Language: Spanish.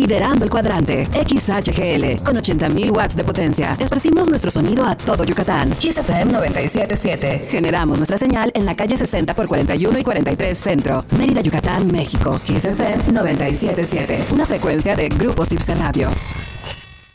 liderando el cuadrante. XHGL, con 80,000 watts de potencia. Esparcimos nuestro sonido a todo Yucatán. Kiss FM 97.7. Generamos nuestra señal en la calle 60 por 41 y 43 Centro, Mérida, Yucatán, México. Kiss FM 97.7. Una frecuencia de Grupo Cipse Radio.